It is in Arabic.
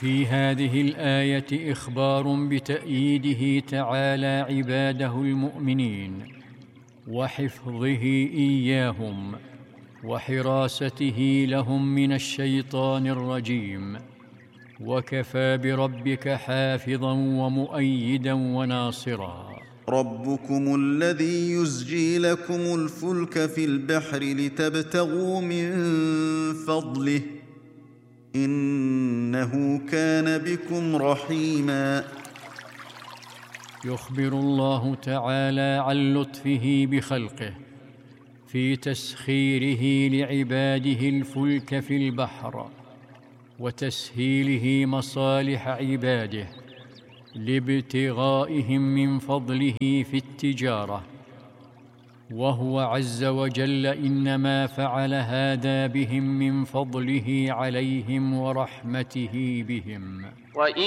في هذه الآية إخبار بتأييده تعالى عباده المؤمنين وحفظه إياهم وحراسته لهم من الشيطان الرجيم، وكفى بربك حافظا ومؤيدا وناصرا. ربكم الذي يزجي لكم الفلك في البحر لتبتغوا من فضله إنه كان بكم رحيما. يخبر الله تعالى عن لطفه بخلقه في تسخيره لعباده الفلك في البحر وتسهيله مصالح عباده لابتغائهم من فضله في التجارة، وهو عز وجل إنما فعل هذا بهم من فضله عليهم ورحمته بهم.